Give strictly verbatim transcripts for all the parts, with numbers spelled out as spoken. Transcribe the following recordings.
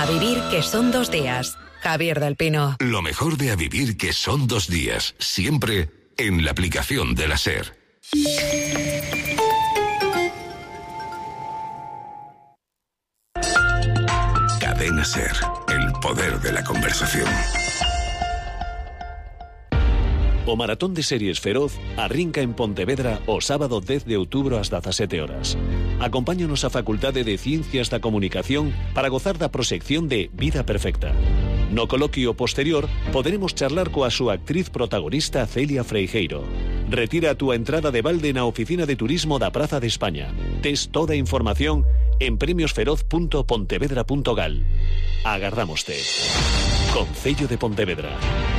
A vivir que son dos días. Javier del Pino. Lo mejor de A vivir que son dos días. Siempre en la aplicación de la SER. Cadena SER. El poder de la conversación. O Maratón de Series Feroz arrinca en Pontevedra o sábado dez de outubro ás dezasete horas. Acompáñanos á Facultade de Ciencias da Comunicación para gozar da proxección de Vida Perfecta. No coloquio posterior poderemos charlar coa súa actriz protagonista Celia Freijeiro. Retira a túa entrada de balde na oficina de turismo da Praza de España. Tes toda a información en premiosferoz punto pontevedra punto gal. Agardámoste. Concello de Pontevedra.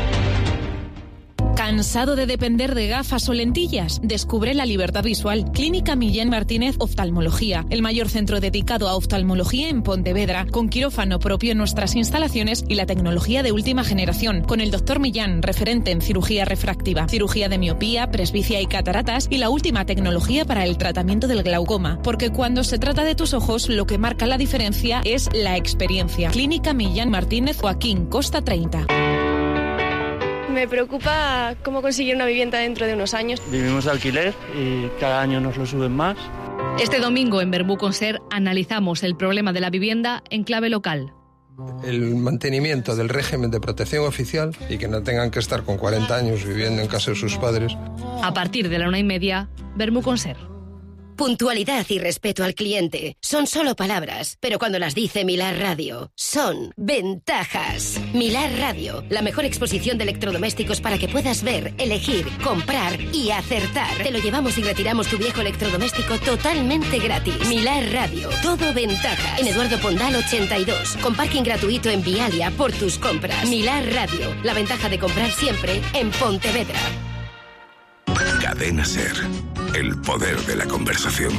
¿Cansado de depender de gafas o lentillas? Descubre la libertad visual. Clínica Millán Martínez Oftalmología, el mayor centro dedicado a oftalmología en Pontevedra, con quirófano propio en nuestras instalaciones y la tecnología de última generación, con el doctor Millán, referente en cirugía refractiva, cirugía de miopía, presbicia y cataratas, y la última tecnología para el tratamiento del glaucoma, porque cuando se trata de tus ojos, lo que marca la diferencia es la experiencia. Clínica Millán Martínez, Joaquín Costa treinta. Me preocupa cómo conseguir una vivienda dentro de unos años. Vivimos de alquiler y cada año nos lo suben más. Este domingo en Verbú con SER analizamos el problema de la vivienda en clave local. El mantenimiento del régimen de protección oficial y que no tengan que estar con cuarenta años viviendo en casa de sus padres. A partir de la una y media, Verbú con SER. Puntualidad y respeto al cliente son solo palabras, pero cuando las dice Milar Radio, son ventajas. Milar Radio, la mejor exposición de electrodomésticos para que puedas ver, elegir, comprar y acertar. Te lo llevamos y retiramos tu viejo electrodoméstico totalmente gratis. Milar Radio, todo ventajas. En Eduardo Pondal ochenta y dos, con parking gratuito en Vialia por tus compras. Milar Radio, la ventaja de comprar siempre en Pontevedra. Cadena SER. El poder de la conversación.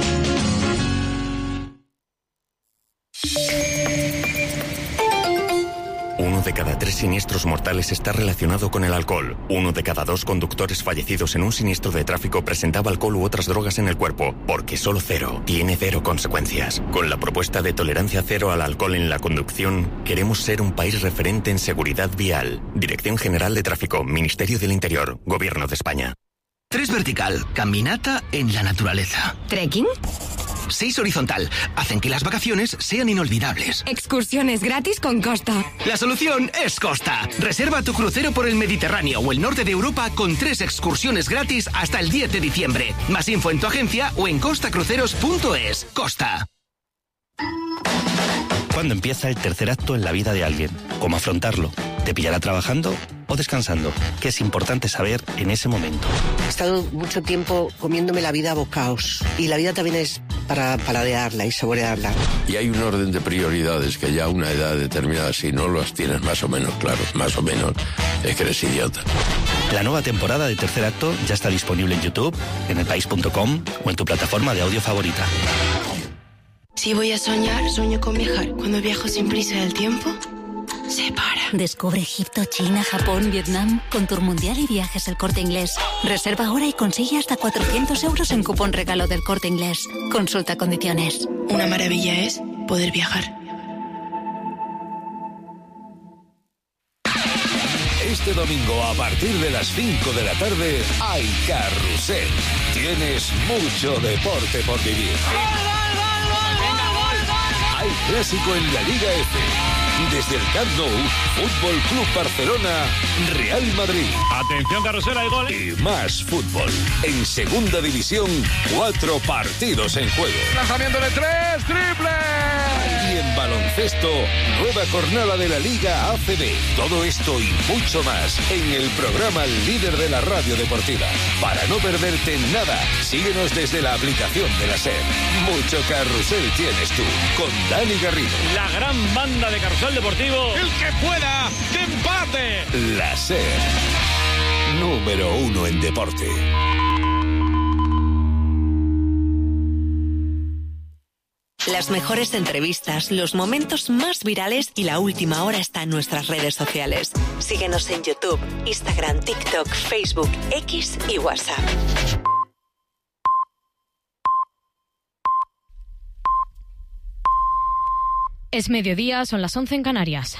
Uno de cada tres siniestros mortales está relacionado con el alcohol. Uno de cada dos conductores fallecidos en un siniestro de tráfico presentaba alcohol u otras drogas en el cuerpo, porque solo cero tiene cero consecuencias. Con la propuesta de tolerancia cero al alcohol en la conducción, queremos ser un país referente en seguridad vial. Dirección General de Tráfico, Ministerio del Interior, Gobierno de España. Tres vertical, caminata en la naturaleza. ¿Trekking? Seis horizontal, hacen que las vacaciones sean inolvidables. Excursiones gratis con Costa. La solución es Costa. Reserva tu crucero por el Mediterráneo o el norte de Europa con tres excursiones gratis hasta el diez de diciembre. Más info en tu agencia o en costa cruceros punto es. Costa. ¿Cuándo empieza el tercer acto en la vida de alguien? ¿Cómo afrontarlo? ¿Te pillará trabajando o descansando? ¿Qué es importante saber en ese momento? He estado mucho tiempo comiéndome la vida a bocaos. Y la vida también es para paladearla y saborearla. Y hay un orden de prioridades que ya a una edad determinada, si no las tienes más o menos claros, más o menos, es que eres idiota. La nueva temporada de Tercer Acto ya está disponible en YouTube, en el país punto com o en tu plataforma de audio favorita. Si voy a soñar, sueño con viajar. Cuando viajo sin prisa del tiempo, se para. Descubre Egipto, China, Japón, Vietnam con Tour Mundial y Viajes El Corte Inglés. Reserva ahora y consigue hasta cuatrocientos euros en cupón regalo del Corte Inglés. Consulta condiciones. Una maravilla es poder viajar. Este domingo a partir de las cinco de la tarde hay Carrusel. Tienes mucho deporte por vivir. Hay clásico en la Liga F. Desde el Camp Nou, Fútbol Club Barcelona, Real Madrid. Atención, Carrusel, hay gol. Y más fútbol. En Segunda División, cuatro partidos en juego. Lanzamiento de tres, triple. Y en baloncesto, nueva jornada de la Liga A C B. Todo esto y mucho más en el programa líder de la radio deportiva. Para no perderte nada, síguenos desde la aplicación de la SER. Mucho Carrusel tienes tú, con Dani Garrido. La gran banda de Carrusel Deportivo. El que pueda, que empate. La SER, número uno en deporte. Las mejores entrevistas, los momentos más virales y la última hora está en nuestras redes sociales. Síguenos en YouTube, Instagram, TikTok, Facebook, X y WhatsApp. Es mediodía, son las once en Canarias.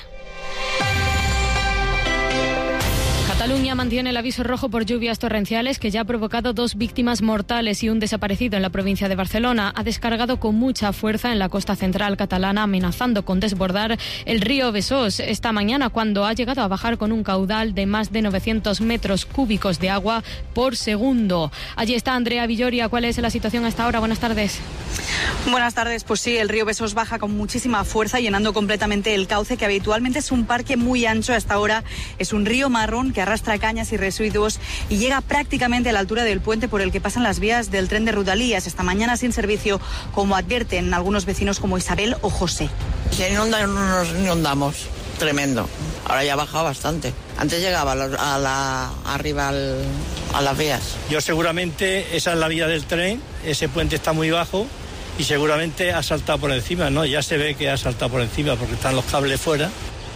Cataluña mantiene el aviso rojo por lluvias torrenciales que ya ha provocado dos víctimas mortales y un desaparecido en la provincia de Barcelona. Ha descargado con mucha fuerza en la costa central catalana, amenazando con desbordar el río Besós esta mañana, cuando ha llegado a bajar con un caudal de más de novecientos metros cúbicos de agua por segundo. Allí está Andrea Villoria. ¿Cuál es la situación hasta ahora? Buenas tardes. Buenas tardes. Pues sí, el río Besós baja con muchísima fuerza, llenando completamente el cauce, que habitualmente es un parque muy ancho. Hasta ahora es un río marrón que arrastra cañas y residuos y llega prácticamente a la altura del puente por el que pasan las vías del tren de Rodalies. Esta mañana sin servicio, como advierten algunos vecinos como Isabel o José. Se inunda, no nos inundamos. Tremendo. Ahora ya ha bajado bastante. Antes llegaba a la, a la, arriba al, a las vías. Yo seguramente, esa es la vía del tren, ese puente está muy bajo y seguramente ha saltado por encima, ¿no? Ya se ve que ha saltado por encima porque están los cables fuera.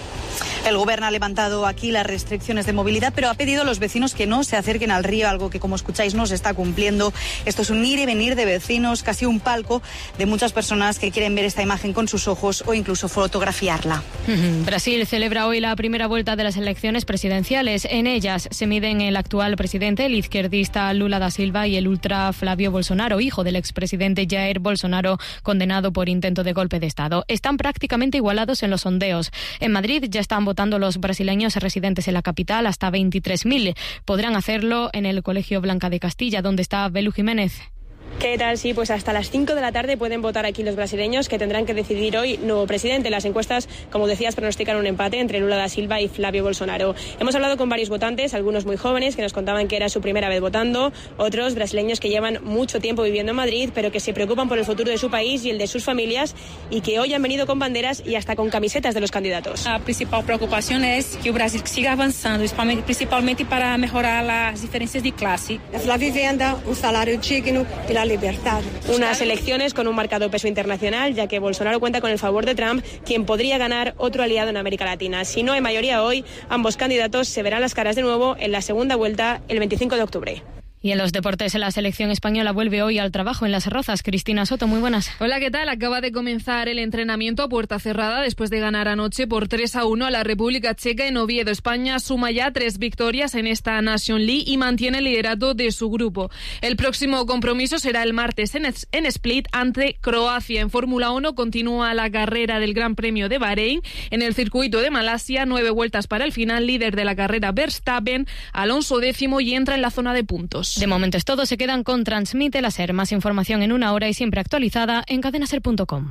El gobierno ha levantado aquí las restricciones de movilidad, pero ha pedido a los vecinos que no se acerquen al río, algo que, como escucháis, no se está cumpliendo. Esto es un ir y venir de vecinos, casi un palco de muchas personas que quieren ver esta imagen con sus ojos o incluso fotografiarla. Brasil celebra hoy la primera vuelta de las elecciones presidenciales. En ellas se miden el actual presidente, el izquierdista Lula da Silva, y el ultra Flavio Bolsonaro, hijo del expresidente Jair Bolsonaro, condenado por intento de golpe de Estado. Están prácticamente igualados en los sondeos. En Madrid ya están votando los brasileños residentes en la capital, hasta veintitrés mil. Podrán hacerlo en el Colegio Blanca de Castilla, donde está Belu Jiménez. ¿Qué tal? Sí, pues hasta las cinco de la tarde pueden votar aquí los brasileños, que tendrán que decidir hoy nuevo presidente. Las encuestas, como decías, pronostican un empate entre Lula da Silva y Flavio Bolsonaro. Hemos hablado con varios votantes, algunos muy jóvenes, que nos contaban que era su primera vez votando, otros brasileños que llevan mucho tiempo viviendo en Madrid, pero que se preocupan por el futuro de su país y el de sus familias, y que hoy han venido con banderas y hasta con camisetas de los candidatos. La principal preocupación es que el Brasil siga avanzando, principalmente para mejorar las diferencias de clase. La vivienda, un salario digno y la libertad. Unas elecciones con un marcado peso internacional, ya que Bolsonaro cuenta con el favor de Trump, quien podría ganar otro aliado en América Latina. Si no hay mayoría hoy, ambos candidatos se verán las caras de nuevo en la segunda vuelta el veinticinco de octubre. Y en los deportes, la selección española vuelve hoy al trabajo en Las Rozas. Cristina Soto, muy buenas. Hola, ¿qué tal? Acaba de comenzar el entrenamiento a puerta cerrada después de ganar anoche por tres a uno a la República Checa en Oviedo. España suma ya tres victorias en esta Nation League y mantiene el liderato de su grupo. El próximo compromiso será el martes en, en Split ante Croacia. En Fórmula uno continúa la carrera del Gran Premio de Bahrein. En el circuito de Malasia, nueve vueltas para el final. Líder de la carrera Verstappen, Alonso décimo, y entra en la zona de puntos. De momento es todo, se quedan con Transmite la SER. Más información en una hora y siempre actualizada en cadena ser punto com.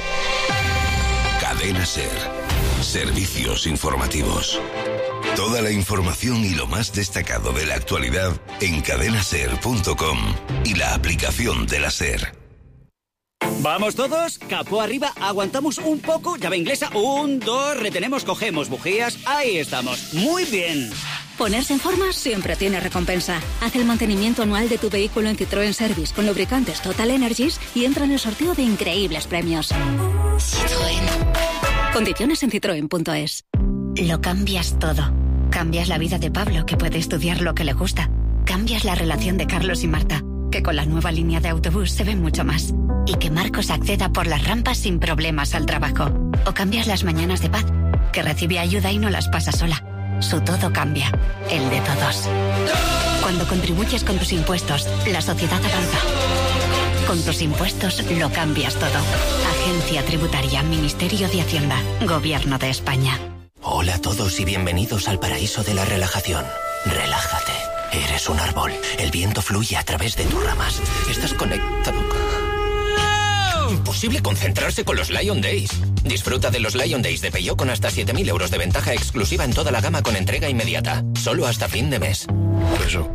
Cadena SER. Servicios informativos. Toda la información y lo más destacado de la actualidad en cadena ser punto com y la aplicación de la SER. ¿Vamos todos? Capó arriba, aguantamos un poco, llave inglesa, un, dos, retenemos, cogemos bujías, ahí estamos, muy bien. Ponerse en forma siempre tiene recompensa. Haz el mantenimiento anual de tu vehículo en Citroën Service con lubricantes Total Energies y entra en el sorteo de increíbles premios. Citroën. Condiciones en citroen punto es. Lo cambias todo. Cambias la vida de Pablo, que puede estudiar lo que le gusta. Cambias la relación de Carlos y Marta, que con la nueva línea de autobús se ve mucho más. Y que Marcos acceda por las rampas sin problemas al trabajo. O cambias las mañanas de Paz, que recibe ayuda y no las pasa sola. Su todo cambia, el de todos. Cuando contribuyes con tus impuestos, la sociedad avanza. Con tus impuestos lo cambias todo. Agencia Tributaria, Ministerio de Hacienda, Gobierno de España. Hola a todos y bienvenidos al paraíso de la relajación. Relájate. Eres un árbol. El viento fluye a través de tus ramas. Estás conectado. Imposible concentrarse con los Lion Days. Disfruta de los Lion Days de Peugeot con hasta siete mil euros de ventaja exclusiva en toda la gama con entrega inmediata. Solo hasta fin de mes. Eso.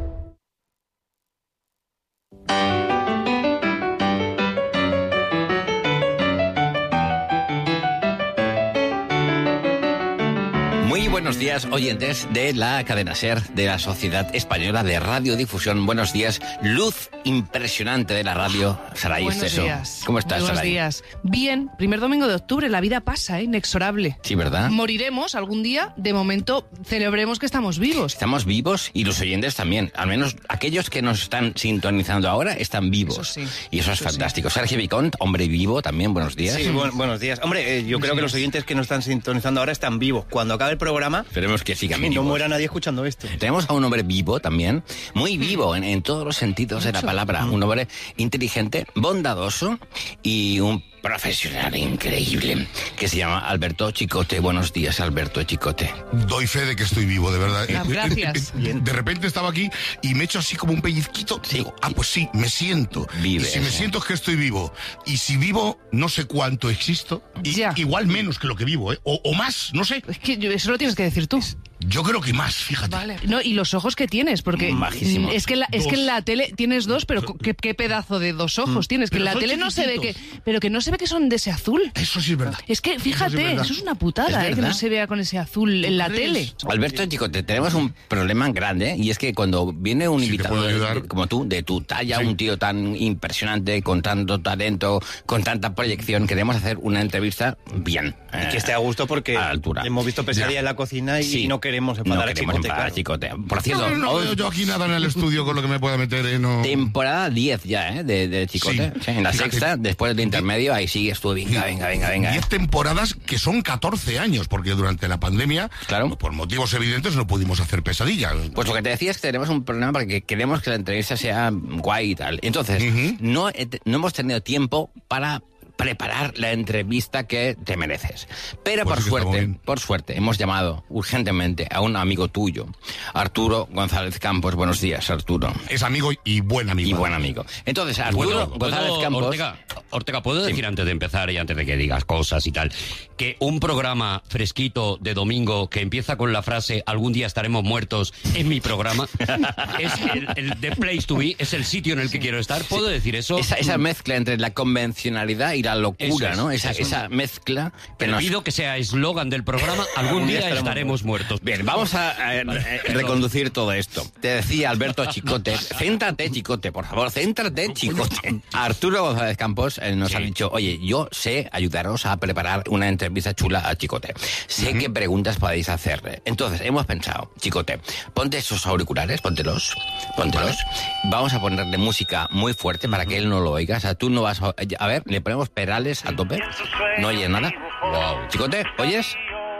Muy buenos días, oyentes de la cadena SER, de la Sociedad Española de Radiodifusión. Buenos días, luz impresionante de la radio, Saray Buenos Esteso. días. ¿Cómo estás, Buenos Saray? días. Bien, primer domingo de octubre, la vida pasa, ¿eh? Inexorable. Sí, ¿verdad? Moriremos algún día, de momento celebremos que estamos vivos. Estamos vivos y los oyentes también. Al menos aquellos que nos están sintonizando ahora están vivos. Eso sí. Y eso es Eso fantástico. Sergio Vicont, hombre vivo también, buenos días. Sí, bu- buenos días. Hombre, eh, yo creo que los oyentes que nos están sintonizando ahora están vivos. Cuando acabe el programa, esperemos que sigan que vivos. no muera nadie escuchando esto. Tenemos a un hombre vivo también, muy vivo en, en todos los sentidos de la palabra. Un hombre inteligente, bondadoso y un profesional increíble que se llama Alberto Chicote. Buenos días, Alberto Chicote. Doy fe de que estoy vivo, de verdad. Ah, gracias. De repente estaba aquí y me he hecho así como un pellizquito. Sí. Digo, ah, pues sí, me siento. Vives, y si me ¿eh? siento es que estoy vivo. Y si vivo, no sé cuánto existo. Y Ya. igual menos que lo que vivo, ¿eh? O, o más, no sé. Es que yo- eso lo tienes que decir tú. Yo creo que más, fíjate. Vale. No, y los ojos que tienes, porque Majísimo. es que, la, es que en la tele tienes dos, pero co- ¿qué, qué pedazo de dos ojos tienes? Que en Pero la son tele no se ve que, chiquititos. pero que no se ve que son de ese azul. Eso sí es verdad. Es que fíjate, Eso sí es verdad. eso es una putada, Es ¿eh? Que verdad. no se vea con ese azul en la tele. Alberto Chicote, tenemos un problema grande, ¿eh? Y es que cuando viene un Si te invitado puedo de- ayudar. de- como tú, de tu talla, Sí. un tío tan impresionante, con tanto talento, con tanta proyección, queremos hacer una entrevista bien. Y que eh, esté a gusto porque a la altura. hemos visto Pesadilla Ya. en la cocina y Sí. no queremos No enfadar a queremos Chicote, enfadar a claro. Chicote. Por cierto, No, no, no hoy- veo yo aquí nada en el estudio con lo que me pueda meter, ¿eh? No. temporada diez ya, ¿eh? De, de Chicote. Sí. Sí, en la Fíjate. sexta, después del intermedio, ahí sigues tú. Venga, venga, venga, venga. Diez temporadas que son catorce años, porque durante la pandemia, Claro. por motivos evidentes, no pudimos hacer Pesadilla. Pues lo que te decía es que tenemos un problema porque queremos que la entrevista sea guay y tal. Entonces, Ujú. no, he te- no hemos tenido tiempo para preparar la entrevista que te mereces. Pero Pues por sí que está muy suerte, bien. por suerte, hemos llamado urgentemente a un amigo tuyo, Arturo González Campos. Buenos días, Arturo. Es amigo y buen amigo. Y buen amigo. Entonces, Arturo Bueno, González ¿puedo, Campos... Ortega, Ortega, ¿puedo decir antes de empezar y antes de que digas cosas y tal, que un programa fresquito de domingo que empieza con la frase algún día estaremos muertos es mi programa? Es el, el The Place to Be, es el sitio en el que quiero estar. ¿Puedo decir eso? Esa, esa mezcla entre la convencionalidad y la locura, Eso es, ¿no? Esa, eso es. esa mezcla que Te nos... pido que sea eslogan del programa, algún día estaremos muertos. Bien, vamos a, a- a reconducir todo esto. Te decía Alberto Chicote, céntrate, Chicote, por favor, céntrate, Chicote. Arturo González Campos eh, nos ha dicho, oye, yo sé ayudaros a preparar una entrevista chula a Chicote. Sé qué preguntas podéis hacerle. Entonces, hemos pensado, Chicote, ponte esos auriculares, póntelos, póntelos. Vamos a ponerle música muy fuerte para que él no lo oiga. O sea, tú no vas a... A ver, le ponemos perales a tope. No oyes nada. Chicote, ¿oyes?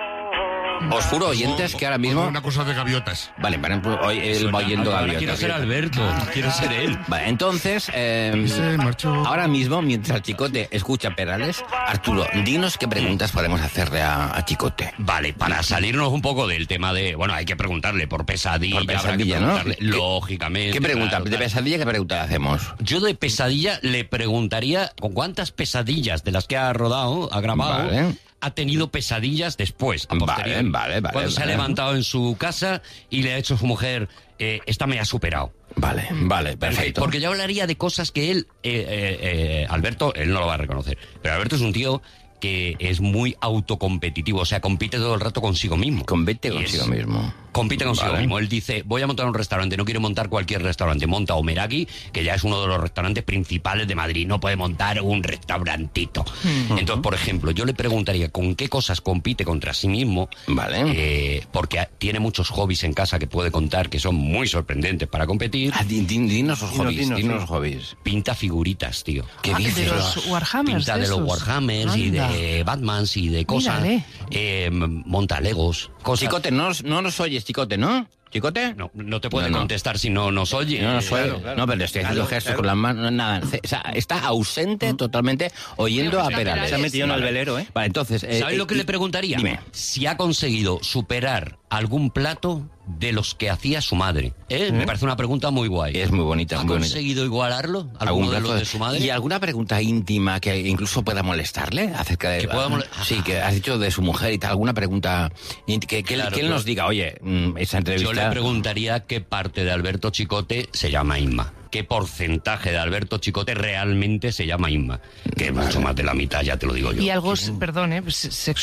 Os juro, oyentes, que ahora mismo... Una cosa de gaviotas. Vale, por ejemplo, hoy él va oyendo Ahora gaviotas. quiero ser Alberto, quiero ser él. Vale, entonces, eh, Se marchó. ahora mismo, mientras Chicote escucha Perales, Arturo, dinos qué preguntas podemos hacerle a, a Chicote. Vale, para salirnos un poco del tema de... Bueno, hay que preguntarle por pesadilla, Por pesadilla, habrá que ¿no? preguntarle, ¿Qué- lógicamente. ¿Qué pregunta? claro, ¿De claro. pesadilla qué pregunta le hacemos? Yo de pesadilla le preguntaría con cuántas pesadillas de las que ha rodado, ha grabado, Vale. ha tenido pesadillas después, a Vale, posteriori. vale, vale, Cuando se ha vale. levantado en su casa y le ha hecho a su mujer, eh, esta me ha superado. Vale, vale, perfecto. Porque yo hablaría de cosas que él, eh, eh, eh, Alberto, él no lo va a reconocer, pero Alberto es un tío que es muy autocompetitivo, o sea, compite todo el rato consigo mismo. Compite Y consigo es- mismo. Compite consigo Vale. mismo. Él dice, voy a montar un restaurante, no quiere montar cualquier restaurante, monta Omeraki, que ya es uno de los restaurantes principales de Madrid, no puede montar un restaurantito. Entonces, por ejemplo, yo le preguntaría con qué cosas compite contra sí mismo, Vale. eh, porque a- tiene muchos hobbies en casa que puede contar que son muy sorprendentes para competir. Ah, di- di- dinos los Dinos, hobbies, dinos, dinos sí. los hobbies. Pinta figuritas, tío. ¿Qué Ah, dices? de los Warhammers. Pinta de, los esos. Warhammers y Anda. de Batmans y de cosas. Mírale. Eh, monta Legos, cosas. Chicote, no, nos- no nos oyes, Chicote, ¿no? ¿Chicote? No, no te puede No, no. contestar si no nos oye. No, nos oye. Claro, claro. No, pero le estoy haciendo Claro, gestos claro. con las manos, nada. O sea, está ausente totalmente oyendo Pero a que está Perales. Se ha metido en el Vale. velero, ¿eh? Vale, entonces... eh, ¿Sabes eh, lo que y- le preguntaría? Dime. Si ha conseguido superar algún plato de los que hacía su madre. ¿Eh? Me parece una pregunta muy guay. Es muy bonita, ¿Ha muy bonita. conseguido igualarlo? ¿Algún ¿Alguno de plato los de su madre? ¿Y alguna pregunta íntima que incluso pueda molestarle acerca de... Que pueda mole- Sí, que has dicho de su mujer y tal, alguna pregunta ínti- que, que, él- Claro, que él claro. nos diga, oye, mm, esa entrevista... Yo le preguntaría qué parte de Alberto Chicote se llama Inma. ¿Qué porcentaje de Alberto Chicote realmente se llama Inma? Que es mucho más de la mitad, ya te lo digo yo. Y algo, perdón, ¿eh? Se- sexual.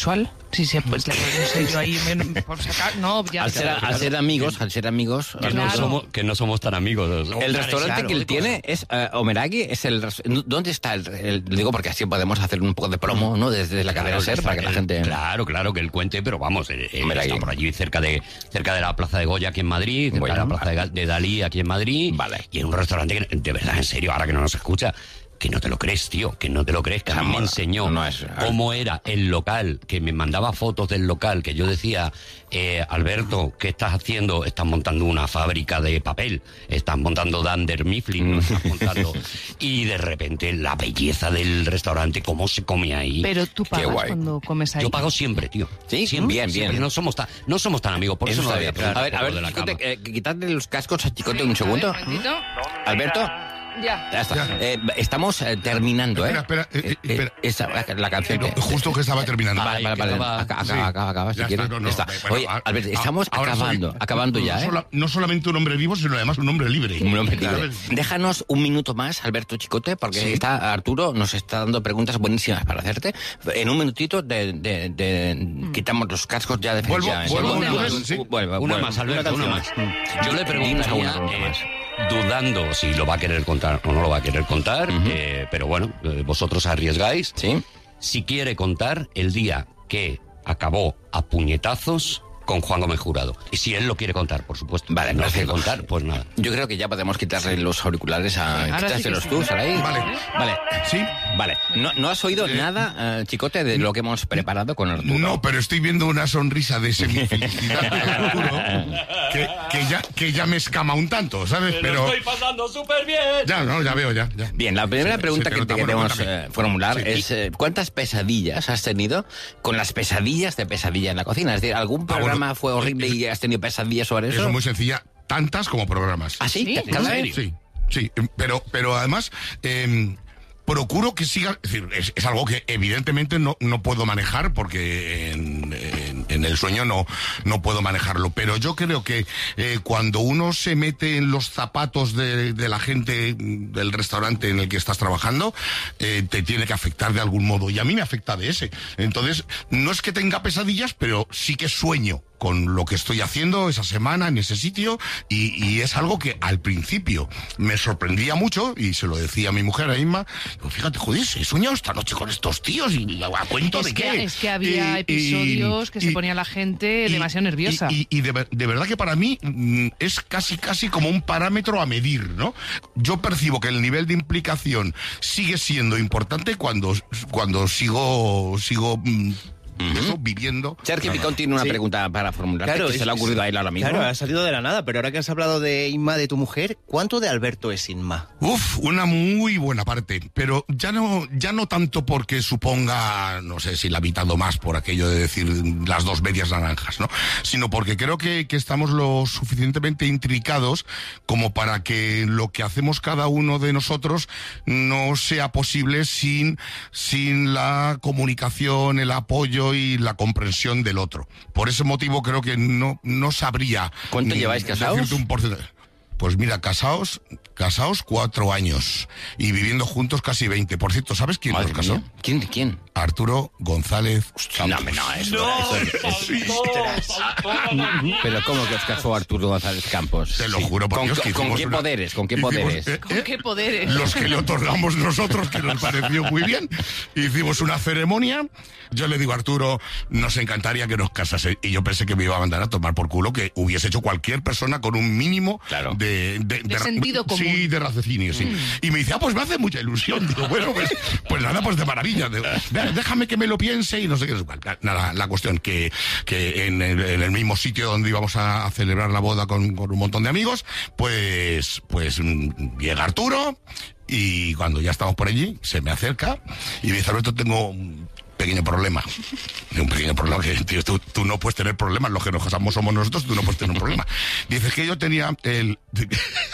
Sí, sí, pues le sé yo ahí me- por sacar, no, ya Al ser, al ser amigos, al ser amigos... Que, no somos, que no somos tan amigos. El restaurante que él tiene es uh, Omeragi, es el res- ¿dónde está el, el- digo porque así podemos hacer un poco de promo, ¿no? Desde la cadena Claro, SER para que la él- gente... Claro, claro, que él cuente, pero vamos, él, él Omeragi. está por allí cerca de cerca de la Plaza de Goya aquí en Madrid, cerca Bueno, de la Plaza de, Ga- de Dalí aquí en Madrid. Vale. Y en un restaurante que, de verdad, en serio, ahora que no nos escucha, que no te lo crees, tío, que no te lo crees, que a mí me enseñó no es- cómo era el local, que me mandaba fotos del local, que yo decía, eh, Alberto, ¿qué estás haciendo? Estás montando una fábrica de papel, estás montando Dunder Mifflin, no estás montando... Y de repente la belleza del restaurante, cómo se come ahí. Pero tú Qué pagas guay. cuando comes ahí. Yo pago siempre, tío. Sí, Siempre, bien, siempre. bien. No somos tan, no somos tan amigos, por eso, Eso no está lo voy bien. a A ver, a ver, de la Chicote, cama. eh, quitadle los cascos a Chicote un segundo. Alberto, Ya. ya está. Eh, estamos eh, terminando, ¿eh? Espera, espera, eh, Eh, eh, esa- la canción. No, justo que estaba terminando. Vale, vale, vale. Acaba, acaba, Sí. acaba, acaba, si Ya quieres. está, no, no, Ya está. bueno, Oye, a- Alberto, a- estamos ahora soy- acabando, acabando ya, no, ¿eh? sola- no solamente un hombre vivo, sino además un hombre libre. Un hombre libre. ¿Sabes? Déjanos un minuto más, Alberto Chicote, porque Sí. está Arturo nos está dando preguntas buenísimas para hacerte. En un minutito de, de- de- quitamos los cascos ya de Vuelvo- definitivamente. vuelvo Vuelve, una vez, vuelve, sí. vuelve, Una vuelve. más, Alberto, una más. Yo le Dinos preguntaría, alguna cosa eh, más. dudando si lo va a querer contar o no lo va a querer contar, eh, pero bueno, eh, vosotros arriesgáis. Sí. Si quiere contar el día que acabó a puñetazos con Juan Gómez Jurado. Y si él lo quiere contar, por supuesto. Vale, no lo quiere perfecto. contar, pues nada. Yo creo que ya podemos quitarle los auriculares a... Ahora sí que Quítatelos sí. tú, Saray. Vale. Vale. ¿Sí? Vale. ¿No, no has oído nada, eh, Chicote, de lo que hemos preparado con Arturo? No, pero estoy viendo una sonrisa de semifelicidad de Arturo que, que, ya, que ya me escama un tanto, ¿sabes? Pero pasando súper bien. ya, no, ya veo, ya. ya. Bien, la primera Se- pregunta se te que nota, te bueno, queremos cuéntame. eh, formular Sí. es eh, ¿cuántas pesadillas has tenido con las pesadillas de pesadilla en la cocina? Es decir, ¿algún Ah, programa bueno, fue horrible y has tenido pesadillas sobre eso? Eso es muy sencilla, tantas como programas. ¿Ah, sí? ¿Sí? ¿Cada ¿En vez? Sí, sí, pero, pero además eh, procuro que siga, es decir, es, es algo que evidentemente no, no puedo manejar porque en, en- en el sueño no, no puedo manejarlo, pero yo creo que eh, cuando uno se mete en los zapatos de, de la gente del restaurante en el que estás trabajando, eh, te tiene que afectar de algún modo, y a mí me afecta de ese. Entonces, no es que tenga pesadillas, pero sí que sueño con lo que estoy haciendo esa semana en ese sitio, y, y es algo que al principio me sorprendía mucho, y se lo decía a mi mujer, a Inma, digo, fíjate, joder, he soñado esta noche con estos tíos, y a cuento Es de que, qué. es que había Y- y- episodios que se y- ponía la gente y- demasiado nerviosa. Y, y- y de, ver- de verdad que para mí mm, es casi casi como un parámetro a medir, ¿no? Yo percibo que el nivel de implicación sigue siendo importante cuando, cuando sigo, sigo mm, eso, viviendo. Sergio Picón tiene una Sí. pregunta para formularte Claro, que se es- le ha ocurrido a él ahora mismo. Claro, ha salido de la nada, pero ahora que has hablado de Inma, de tu mujer, ¿cuánto de Alberto es Inma? Uf, una muy buena parte, pero ya no, ya no tanto porque suponga, no sé si la mitad o más por aquello de decir las dos medias naranjas, ¿no? Sino porque creo que, que estamos lo suficientemente intricados como para que lo que hacemos cada uno de nosotros no sea posible sin, sin la comunicación, el apoyo y la comprensión del otro. Por ese motivo creo que no, no sabría. ¿Cuánto mm, lleváis casados? decirte un porcentaje. Pues mira, casados, casados cuatro años y viviendo juntos casi veinte. Por cierto, ¿sabes quién Madre nos casó? mía. ¿Quién? ¿Quién? Arturo González. No, no, eso, eso, eso- Pero ¿cómo que os casó Arturo González Campos? Te lo Sí. juro por ¿Con, Dios que con hicimos qué una- poderes? ¿Con qué hicimos, poderes? eh, ¿Con qué poderes? Los que le otorgamos nosotros, que nos pareció muy bien. Hicimos una ceremonia. Yo le digo a Arturo, nos encantaría que nos casase. Y yo pensé que me iba a mandar a tomar por culo, que hubiese hecho cualquier persona con un mínimo Claro. de, de, De sentido común. Sí, de raciocinio, sí. Y me dice, ah, pues me hace mucha ilusión. Digo, bueno, pues, pues nada, pues de maravilla. Digo, "Ve, déjame que me lo piense y no sé qué. Nada, la cuestión que, que en, el, en el mismo sitio donde íbamos a, a celebrar la boda con, con un montón de amigos, pues, pues mm, llega Arturo y cuando ya estamos por allí, se me acerca y me dice, Alberto, tengo un pequeño problema. Un pequeño problema que, tío, tú, tú no puedes tener problemas, los que nos casamos somos nosotros, tú no puedes tener un problema. Dices que yo tenía el...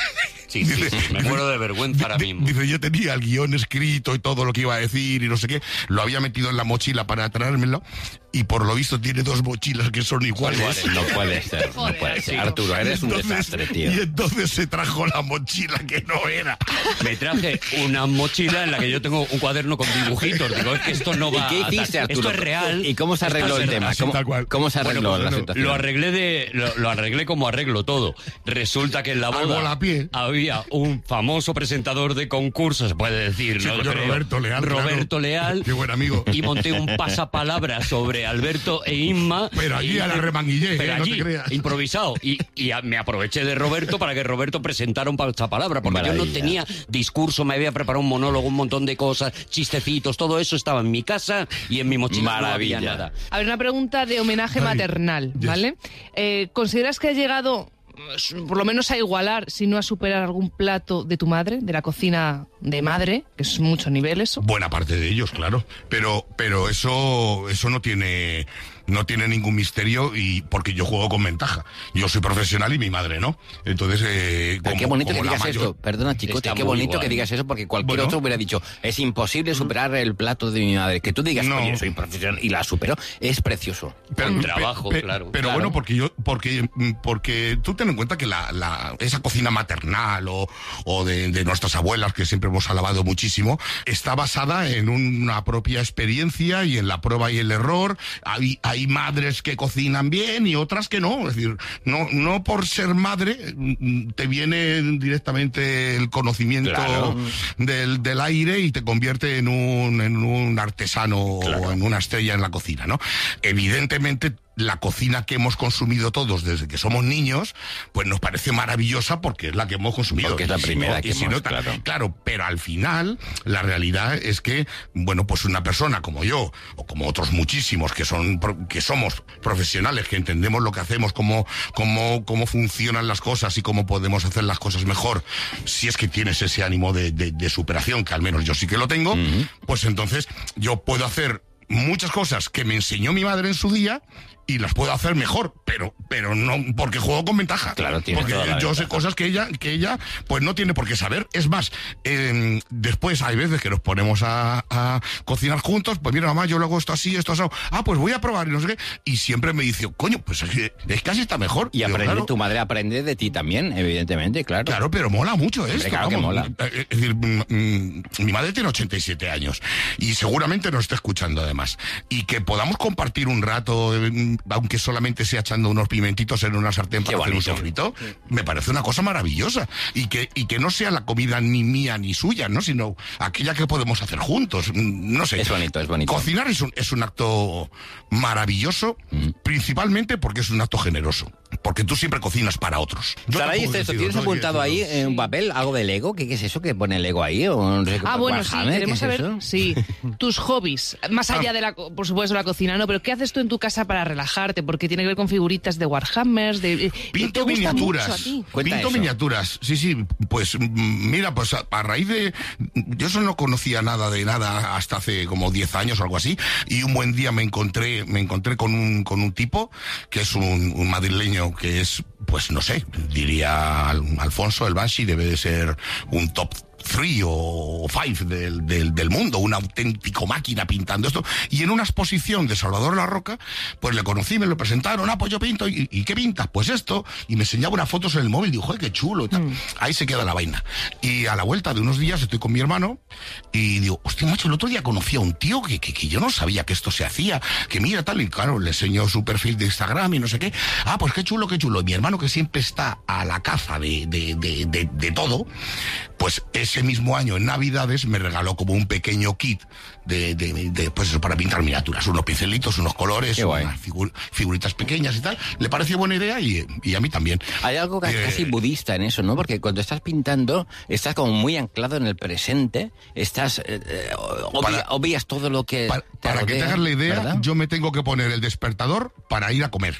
Sí, sí, sí, me muero de vergüenza ahora mismo. Dice, yo tenía el guión escrito y todo lo que iba a decir y no sé qué, lo había metido en la mochila para traérmelo y por lo visto tiene dos mochilas que son iguales. Iguales, no puede ser, no puede ser. Arturo, eres un entonces, desastre, tío. Y entonces se trajo la mochila que no era. Me traje una mochila en la que yo tengo un cuaderno con dibujitos. Digo, es que esto no va. ¿Y qué hiciste, a... Arturo? Esto es real. ¿Y cómo se arregló el tema? ¿Cómo, ¿Cómo se arregló bueno, pues, la situación? Lo arreglé de, lo, lo arreglé como arreglo todo. Resulta que en la boda había un famoso presentador de concursos, se puede decir, sí, ¿no? Creo, Roberto Leal. Roberto claro. Leal. Qué buen amigo. Y monté un pasapalabra sobre Alberto e Inma. Pero allí a la remanguillé, pero eh, allí, no te creas. improvisado. Y, y a, me aproveché de Roberto para que Roberto presentara un pasapalabra, porque Maravilla. Yo no tenía discurso, me había preparado un monólogo, un montón de cosas, chistecitos, todo eso estaba en mi casa y en mi mochila. Maravilla. No había nada. A ver, una pregunta de homenaje Ay, maternal, yes. ¿vale? Eh, ¿Consideras que has llegado, por lo menos a igualar, si no a superar algún plato de tu madre, de la cocina de madre, que es mucho nivel eso? Buena parte de ellos, claro. Pero, pero eso, eso no tiene... no tiene ningún misterio y porque yo juego con ventaja. Yo soy profesional y mi madre no. Entonces, eh, como, qué bonito que digas mayor... esto. Perdona, Chicote, qué bonito igual. que digas eso porque cualquier bueno, otro hubiera dicho, es imposible superar el plato de mi madre. Que tú digas, no. oye, soy profesional y la superó, es precioso. Pero, un trabajo, pe, pe, claro. Pero claro. bueno, porque yo, porque, porque tú ten en cuenta que la, la, esa cocina maternal o, o de, de nuestras abuelas, que siempre hemos alabado muchísimo, está basada en una propia experiencia y en la prueba y el error. Hay, hay Hay madres que cocinan bien y otras que no. Es decir, no, no por ser madre te viene directamente el conocimiento claro. del, del aire y te convierte en un, en un artesano claro. o en una estrella en la cocina, ¿no? Evidentemente, la cocina que hemos consumido todos desde que somos niños, pues nos parece maravillosa porque es la que hemos consumido. Porque es la primera si no, que si hemos, no, claro. Claro, pero al final, la realidad es que, bueno, pues una persona como yo, o como otros muchísimos que son, que somos profesionales, que entendemos lo que hacemos, cómo, cómo, cómo funcionan las cosas y cómo podemos hacer las cosas mejor, si es que tienes ese ánimo de, de, de superación, que al menos yo sí que lo tengo, uh-huh. pues entonces yo puedo hacer muchas cosas que me enseñó mi madre en su día y las puedo hacer mejor, pero pero no porque juego con ventaja. Claro, tiene porque toda la yo ventaja. sé cosas que ella que ella pues no tiene por qué saber. Es más, eh, después hay veces que nos ponemos a, a cocinar juntos, pues mira mamá, yo lo hago esto así, esto así. Ah, pues voy a probar y no sé qué. Y siempre me dice, coño, pues es que es casi está mejor. Y aprende, claro, tu madre aprende de ti también, evidentemente, claro. Claro, pero mola mucho esto. Claro vamos. que mola. Es decir, mm, mi madre tiene ochenta y siete años y seguramente nos está escuchando además. Y que podamos compartir un rato, eh, aunque solamente sea echando unos pimentitos en una sartén para hacer un sofrito, me parece una cosa maravillosa. Y que, y que no sea la comida ni mía ni suya, ¿no? Sino aquella que podemos hacer juntos. No sé. Es bonito, es bonito. Cocinar es un, es un acto maravilloso, mm. principalmente porque es un acto generoso. Porque tú siempre cocinas para otros. Saray, esto, ¿tienes no apuntado ahí en un papel algo de Lego? ¿Qué, ¿Qué es eso que pone Lego ahí? ¿O no sé, ah, bueno, sí, queremos saber, eso? sí, tus hobbies, más allá ah. de la, por supuesto, la cocina, ¿no? Pero ¿qué haces tú en tu casa para relajarte? Porque tiene que ver con figuritas de Warhammers, de... Pinto ¿te gusta miniaturas. mucho a ti? Pinto eso. miniaturas, sí, sí, pues mira, pues a, a raíz de... Yo eso no conocía nada de nada hasta hace como diez años o algo así, y un buen día me encontré, me encontré con un, con un tipo que es un, un madrileño que es, pues no sé, diría Alfonso el Banshee, debe de ser un top three o five del, del, del mundo, un auténtico máquina pintando esto, y en una exposición de Salvador La Roca, pues le conocí, me lo presentaron, ah, pues yo pinto, ¿y, y qué pintas? Pues esto, y me enseñaba unas fotos en el móvil, dijo, ¡ay, qué chulo! Y tal. Mm. Ahí se queda la vaina. Y a la vuelta de unos días estoy con mi hermano, y digo, hostia, macho, el otro día conocí a un tío que, que, que yo no sabía que esto se hacía, que mira tal, y claro, le enseñó su perfil de Instagram y no sé qué, ah, pues qué chulo, qué chulo. Y mi hermano, que siempre está a la caza de, de, de, de, de todo, pues ese mismo año en Navidades me regaló como un pequeño kit de, de, de, de pues eso, para pintar miniaturas, unos pincelitos, unos colores, unas figur, figuritas pequeñas y tal. Le pareció buena idea y, y a mí también. Hay algo casi, eh, casi budista en eso, ¿no? Porque cuando estás pintando estás como muy anclado en el presente, estás eh, obvia, para, obvias todo lo que para, te para rodea, que te hagas la idea, ¿verdad? Yo me tengo que poner el despertador para ir a comer.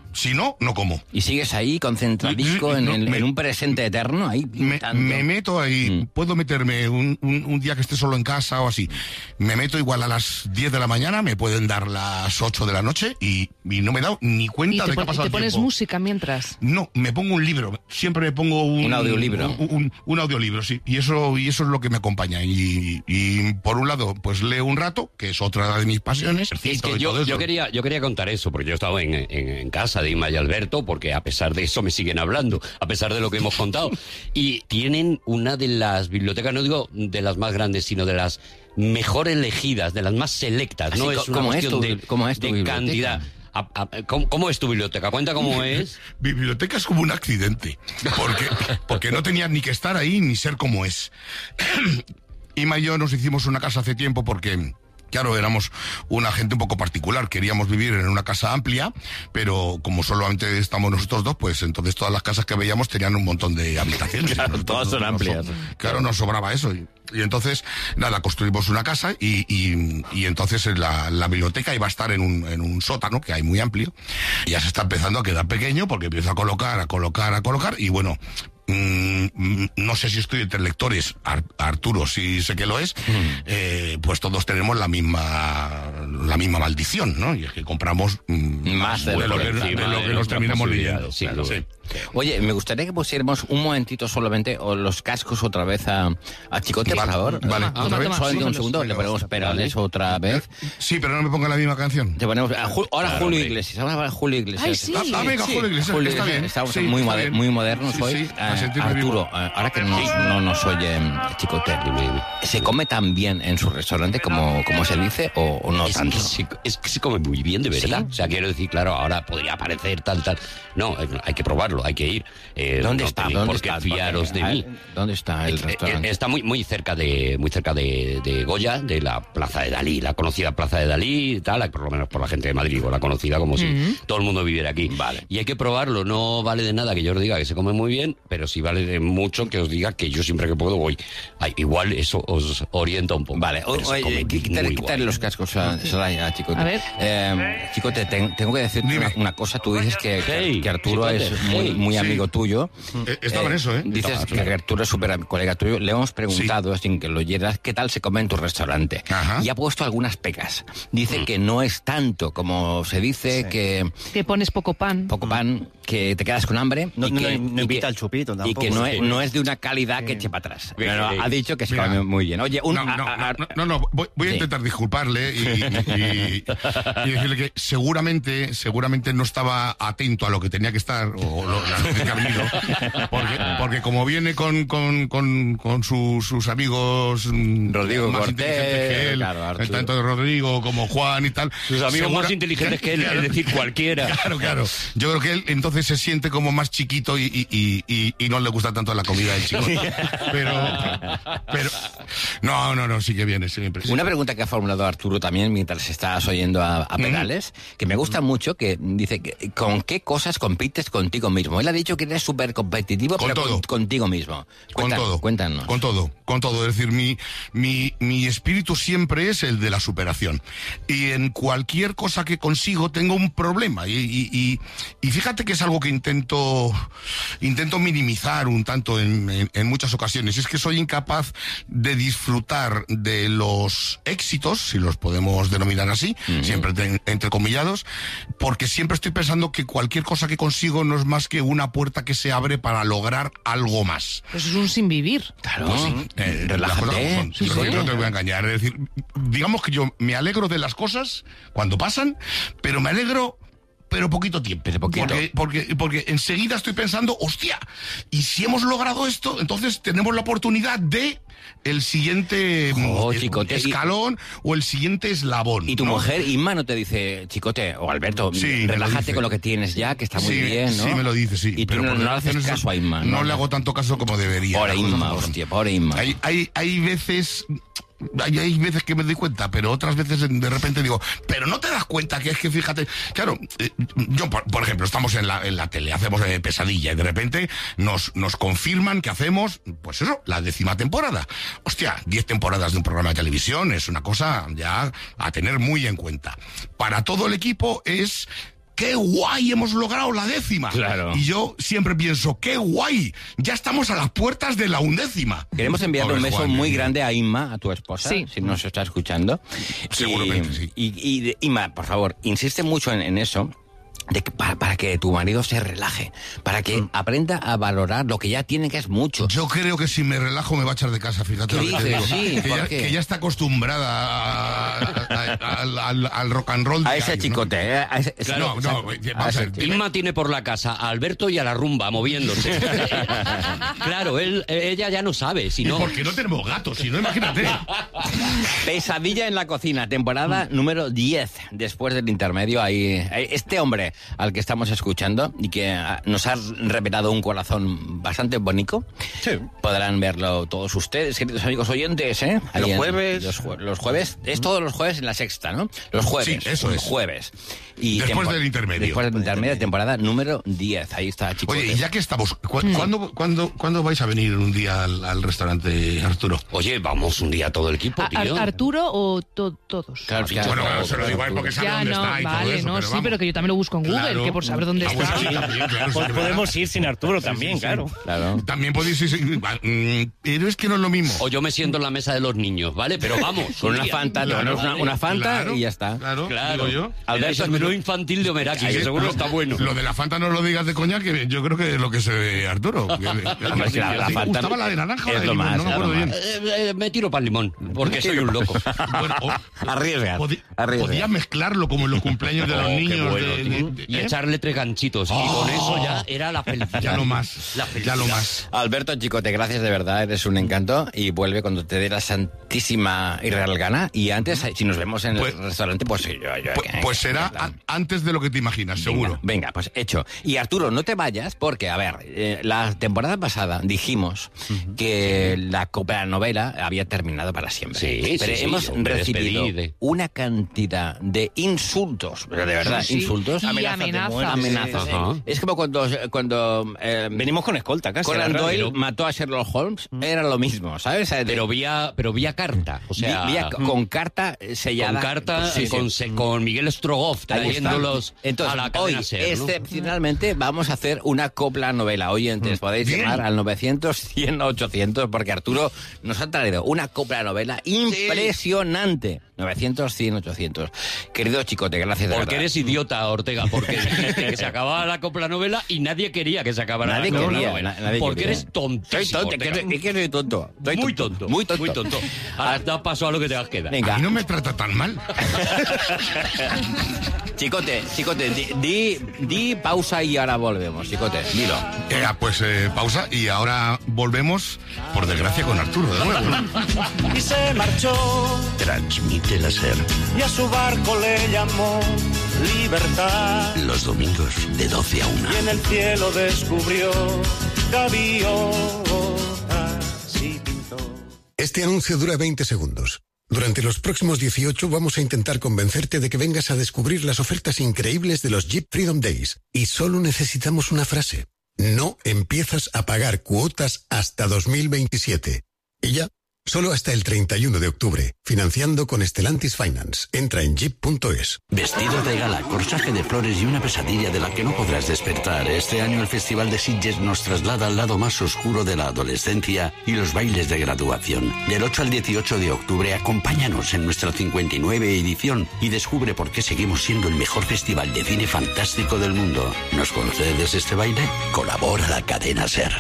Si no, no como. ¿Y sigues ahí concentradico en, No, el- me- en un presente eterno? Ahí Me, pintando? me meto ahí, Mm. puedo meterme un, un- un día que esté solo en casa o así. Me meto igual a las diez de la mañana, me pueden dar las ocho de la noche y, y no me he dado ni Y cuenta te, de que ha pon- pasado te el pones tiempo. música mientras. No, me pongo un libro. Siempre me pongo un... Un audiolibro. Un, un- un audiolibro, sí. Y eso, y eso es lo que me acompaña. Y, y por un lado, pues leo un rato, que es otra de mis pasiones. Es y que todo yo, eso. yo quería yo quería contar eso, porque yo estaba en, en- en casa de Inma y Alberto, porque a pesar de eso me siguen hablando, a pesar de lo que hemos contado. Y tienen una de las bibliotecas, no digo de las más grandes, sino de las mejor elegidas, de las más selectas. Así No co- es una ¿cómo es cuestión tu- de, cómo es tu de biblioteca? cantidad. A- a- ¿cómo, cómo es tu biblioteca? Cuenta cómo es. Biblioteca es como un accidente, porque, porque no tenía ni que estar ahí ni ser como es. Ima y yo nos hicimos una casa hace tiempo porque, claro, éramos una gente un poco particular, queríamos vivir en una casa amplia, pero como solamente estamos nosotros dos, pues entonces todas las casas que veíamos tenían un montón de habitaciones. Claro, todas son Nos- amplias. Claro, nos sobraba eso. Y, y entonces, nada, construimos una casa y, y, y entonces la, la biblioteca iba a estar en un, en un sótano que hay muy amplio. Y ya se está empezando a quedar pequeño porque empiezo a colocar, a colocar, a colocar. Y bueno, mm, mm, no sé si estoy entre lectores, Ar- Arturo sí sé que lo es, eh, pues todos tenemos la misma la misma maldición, ¿no? Y es que compramos mm, Más de de lo lo que, que- de encima lo de que nos nuestras terminamos posibilidades, leyendo. sin Claro, duda. sí. Oye, me gustaría que pusiéramos un momentito solamente o los cascos otra vez a, a Chicote, por Vale, favor. vale, Ah, otra vez. solamente Sí, un segundo, le ponemos perales otra vez. Sí, pero no me ponga la misma canción. Te ponemos, a Ju- ahora Claro, Julio hombre. Iglesias, ahora Julio Iglesias. Ay, sí. Ah, ah, venga, Julio Iglesias, Julio está bien. Estamos Sí, muy, está moder- bien. muy modernos Sí, hoy. sí, a Eh, sentirme Arturo, vivo. eh, ahora que nos- no nos oye mm, Chicote, ¿se come tan bien en su restaurante como, como se dice o, o no es, tanto? Que se, es que se come muy bien, de verdad. O sea, quiero decir, claro, ahora podría parecer tal, tal. No, eh, hay que probarlo, hay que ir. Eh, ¿Dónde no está? tenéis ¿Dónde por qué está? fiaros de Porque, mí. ah, ¿Dónde está el Eh, restaurante? eh, Está muy muy cerca de muy cerca de, de Goya, de la Plaza de Dalí, la conocida Plaza de Dalí, y tal, por lo menos por la gente de Madrid, o la conocida como si Ujú. todo el mundo viviera aquí. Vale. Y hay que probarlo, no vale de nada que yo os diga que se come muy bien, pero sí vale de mucho que os diga que yo siempre que puedo voy. Ay, igual eso os orienta un poco. Vale, pero se oye, come quítale, muy quítale guay. los cascos a, Soraya, a Chicote. A ver. Eh, Chicote, ten- tengo que decirte una, una cosa. Tú dices que, que- Hey, que Arturo Chicote, es muy, hey. muy Sí. amigo tuyo. Eh, estaba en eso, ¿eh? Dices Estaba, que claro. Arturo es súper colega tuyo. Le hemos preguntado, sin que lo oyeras, qué tal se come en tu restaurante. Ajá. Y ha puesto algunas pegas. Mm. Dice que no es tanto como se dice, que Que pones poco pan. poco pan, que te quedas con hambre. No, y no, que, no y invita que- al chupito Y tampoco. que no es, Sí. no es de una calidad que eche para atrás. Bien, Pero bien. ha dicho que se Mira. come muy bien. Oye, un, No, no, a- a- no, no, no, voy, voy a Sí. intentar disculparle y, y- y decirle que seguramente, seguramente no estaba atento a lo que tenía que estar, o lo, las veces que ha venido, porque, porque como viene con, con, con, con su- sus amigos mm, Rodrigo más Cortés, inteligentes que él, claro, Arturo. tanto Rodrigo como Juan y tal. Sus amigos segura- más inteligentes que él, es decir, cualquiera. Claro, claro. Yo creo que él entonces se siente como más chiquito y, y, y, y- y no le gusta tanto la comida del chico. Pero, pero, no, no, no, sí que viene, siempre. Una pregunta que ha formulado Arturo también mientras estás oyendo a, a Pedales, que me gusta mucho, que dice, que, ¿con qué cosas compites contigo mismo? Él ha dicho que eres súper competitivo, Con pero todo. con- contigo mismo. Con Cuenta- todo. Cuéntanos. Con todo, con todo. Es decir, mi, mi, mi espíritu siempre es el de la superación. Y en cualquier cosa que consigo tengo un problema. Y, y, y, y fíjate que es algo que intento, intento minimizar un tanto en, en, en muchas ocasiones. Es que soy incapaz de disfrutar de los éxitos, si los podemos denominar así, siempre entre- entrecomillados, porque siempre estoy pensando que cualquier cosa que consigo no es más que una puerta que se abre para lograr algo más. Eso es un sin vivir. Claro, Pues sí, eh, las relájate. cosas como son. Sí, No, sí. no te voy a engañar. Es decir, digamos que yo me alegro de las cosas cuando pasan, pero me alegro pero poquito tiempo. Pero poquito. Porque, porque, porque enseguida estoy pensando, hostia, y si hemos logrado esto, entonces tenemos la oportunidad de el siguiente Oh, mm, chicote, y- escalón o el siguiente eslabón. Y tu ¿no? mujer, Inma, no te dice, Chicote o Alberto, Sí, me lo relájate dice. con lo que tienes ya, que está muy Sí, bien, ¿no? sí, me lo dice, sí. Y tú pero no, por no le haces razones- caso a Inma. No, le hago tanto caso como debería. Pobre las cosas Inma, como son. hostia, pobre Inma. Hay, hay, hay veces... Hay, hay veces que me doy cuenta, pero otras veces de repente digo, pero no te das cuenta que es que fíjate, claro, eh, yo por, por ejemplo, estamos en la, en la tele, hacemos eh, Pesadilla y de repente nos, nos confirman que hacemos, pues eso, la décima temporada. Hostia, diez temporadas de un programa de televisión es una cosa ya a tener muy en cuenta. Para todo el equipo es qué guay, hemos logrado la décima. Claro. Y yo siempre pienso, qué guay, ya estamos a las puertas de la undécima. Queremos enviarle un beso Juan, muy grande a Inma, a tu esposa, sí. si nos está escuchando. Seguramente, y, sí. Y, y, Inma, por favor, insiste mucho en, en eso. De que, para, para que tu marido se relaje, para que mm. aprenda a valorar lo que ya tiene, que es mucho. Yo creo que si me relajo me va a echar de casa, fíjate. ¿Qué lo que dices? te digo. Sí, que, ya, que ya está acostumbrada a, a, a, al, al, al rock and roll. A ese año, chicote. ¿no? ¿eh? A ese, claro, no, no, vamos a ver. Inma tiene por la casa a Alberto y a la rumba moviéndose. Claro, él, ella ya no sabe. Si no... Porque no tenemos gatos, si no, imagínate. Pesadilla en la cocina, temporada mm. número diez. Después del intermedio, ahí este hombre al que estamos escuchando y que nos ha revelado un corazón bastante bonito. Sí. Podrán verlo todos ustedes, queridos amigos oyentes, ¿eh? Ahí los en, jueves. Los, jue los jueves. Es todos los jueves en la sexta, ¿no? Los jueves. Sí, eso es. Jueves. Y después del intermedio. Después del intermedio, temporada número diez. Ahí está, chicos. Oye, y ya que estamos, ¿cu mm. ¿cuándo, cuándo, ¿cuándo vais a venir un día al, al restaurante, Arturo? Oye, vamos un día todo el equipo, tío. ¿Ar ¿Arturo o to todos? Claro, claro. Bueno, claro, se lo digo a él porque sabe ya, dónde no, está y vale, todo eso. no, pero sí, vamos. pero que yo también lo busco en Google, claro. que por saber dónde ah, está. Bueno, sí, también, claro, sí, podemos ir sin Arturo también, sí, sí, claro. Sí. claro. También podéis ir, pero es que no es lo mismo. O yo me siento en la mesa de los niños, ¿vale? Pero vamos. Con una Fanta, claro, no, una, una Fanta claro, y ya está. Claro, claro. digo yo. Alberto, el menú infantil de Omeraki, que seguro lo, está bueno. Lo de la Fanta no lo digas de coña, que yo creo que es lo que se ve Arturo. Que, Hombre, que la, la Fanta gustaba la de naranja, es de lo limón, más, no me acuerdo bien. Eh, eh, me tiro para el limón, porque soy un loco. Bueno, o, arriesga, pod arriesga. Podías mezclarlo como en los cumpleaños de los oh, niños. Bueno, de, de, de, y ¿eh? echarle tres ganchitos. Oh, y con eso ya era la felicidad. Ya no más. La ya lo más. Alberto Chicote, gracias de verdad, eres un encanto y vuelve cuando te dé la santísima y real gana. Y antes, si nos vemos en pues, el restaurante, pues yo, yo Pues, que, pues será a, antes de lo que te imaginas, venga, seguro. Venga, pues hecho. Y Arturo, no te vayas porque, a ver, eh, la temporada pasada dijimos uh-huh. que la copranovela había terminado para siempre. Sí, pero sí, hemos sí, recibido despedí. una cantidad de insultos, pero de verdad, sí, sí. insultos. Y amenazas. amenazas. amenazas. Sí, sí. Es como cuando, cuando eh, venimos con escolta casi. Conan Doyle mató a Sherlock Holmes, era lo mismo, ¿sabes? Pero vía, pero vía carta, o sea, vía, con carta sellada. Con carta, sí, con, sí. con Miguel Strogoff trayéndolos Entonces, a la hoy, cadena SER, ¿no? excepcionalmente, vamos a hacer una copla novela. Oyentes, podéis Bien. llamar al novecientos, cien, ochocientos, porque Arturo nos ha traído una copla novela impresionante. novecientos, cien, ochocientos. Querido Chicote, gracias de Porque verdad. eres idiota, Ortega, porque dijiste que se acababa la copla novela y nadie quería que se acabara Nadie la copla quería, novela. na- nadie porque quería. eres tontísimo, Soy tonto, Ortega. que, que soy tonto. Soy Muy tonto, Muy tonto. muy tonto. Ahora da paso a lo que te has quedado. Venga. A mí no me trata tan mal. Chicote, Chicote, di, di, di pausa y ahora volvemos. Chicote, dilo. Eh, pues eh, pausa y ahora volvemos, por desgracia, con Arturo de nuevo, ¿no? Y se marchó. Transmite la SER. Y a su barco le llamó Libertad. Los domingos de doce a una. Y en el cielo descubrió gaviotas y pintó. Este anuncio dura veinte segundos. Durante los próximos dieciocho vamos a intentar convencerte de que vengas a descubrir las ofertas increíbles de los Jeep Freedom Days. Y solo necesitamos una frase. No empiezas a pagar cuotas hasta dos mil veintisiete. Y ya, solo hasta el treinta y uno de octubre. Financiando con Stellantis Finance. Entra en jeep punto es. Vestido de gala, corsaje de flores y una pesadilla de la que no podrás despertar. Este año el Festival de Sitges nos traslada al lado más oscuro de la adolescencia y los bailes de graduación. Del ocho al dieciocho de octubre, acompáñanos en nuestra cincuenta y nueve edición y descubre por qué seguimos siendo el mejor festival de cine fantástico del mundo. ¿Nos concedes este baile? Colabora la cadena SER.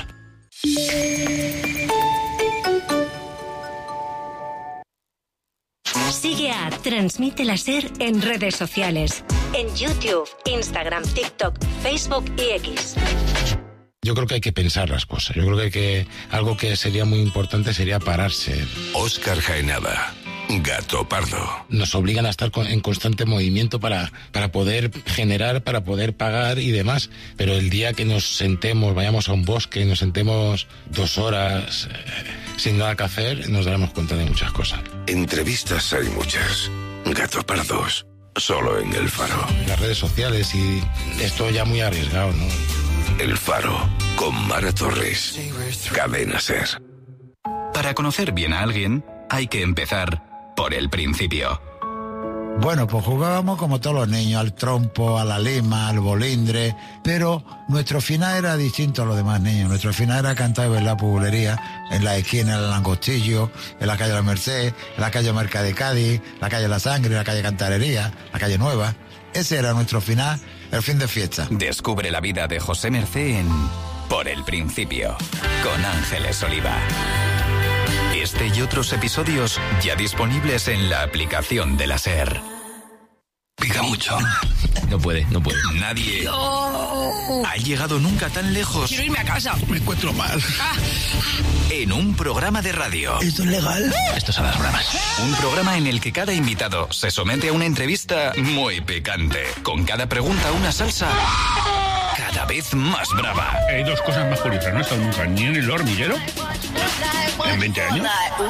Sigue a Transmite la SER en redes sociales. En YouTube, Instagram, TikTok, Facebook y X. Yo creo que hay que pensar las cosas. Yo creo que, hay que algo que sería muy importante sería pararse. Óscar Jaenada, Gato Pardo. Nos obligan a estar en constante movimiento para, para poder generar, para poder pagar y demás. Pero el día que nos sentemos, vayamos a un bosque, nos sentemos dos horas eh, sin nada que hacer, nos daremos cuenta de muchas cosas. Entrevistas hay muchas. Gato Pardos, solo en El Faro. Las redes sociales y esto ya muy arriesgado, ¿no? El Faro, con Mara Torres. Cadena SER. Para conocer bien a alguien, hay que empezar por el principio. Bueno, pues jugábamos como todos los niños, al trompo, a la lima, al bolindre, pero nuestro final era distinto a los demás niños. Nuestro final era cantar y bailar bulería en la esquina del Langostillo, en la calle La Merced, en la calle Merca de Cádiz, la calle La Sangre, la calle Cantarería, la calle Nueva. Ese era nuestro final, el fin de fiesta. Descubre la vida de José Mercé en Por el Principio, con Ángeles Oliva. Este y otros episodios ya disponibles en la aplicación de la SER. Pica mucho. No puede, no puede. Nadie no. ha llegado nunca tan lejos. Quiero irme a casa. Me encuentro mal. Ah. En un programa de radio. ¿Esto es legal? Esto son las bromas. Un programa en el que cada invitado se somete a una entrevista muy picante. Con cada pregunta una salsa cada vez más brava. Hay dos cosas más curiosas. No he estado nunca ni en el hormiguero en veinte años.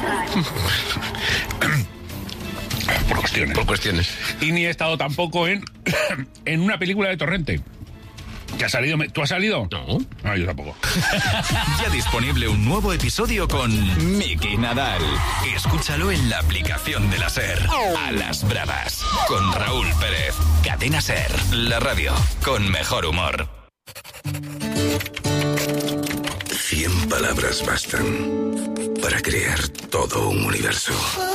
Por cuestiones. Por cuestiones. Y ni he estado tampoco en, en una película de Torrente. ¿Que ha salido? ¿Tú has salido? No. No, yo tampoco. Ya disponible un nuevo episodio con Miki Nadal. Escúchalo en la aplicación de la SER. A las bravas. Con Raúl Pérez. Cadena SER. La radio con mejor humor. Cien palabras bastan para crear todo un universo.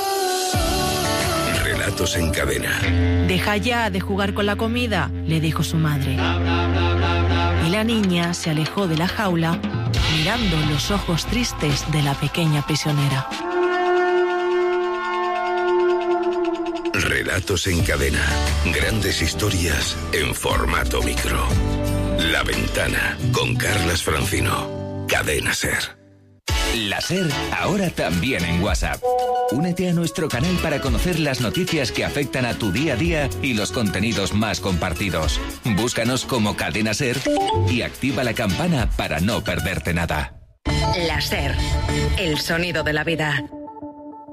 Relatos en cadena. Deja ya de jugar con la comida, le dijo su madre. Y la niña se alejó de la jaula, mirando los ojos tristes de la pequeña prisionera. Relatos en cadena. Grandes historias en formato micro. La Ventana, con Carlas Francino. Cadena SER. La SER, ahora también en WhatsApp. Únete a nuestro canal para conocer las noticias que afectan a tu día a día y los contenidos más compartidos. Búscanos como Cadena SER y activa la campana para no perderte nada. La SER, el sonido de la vida.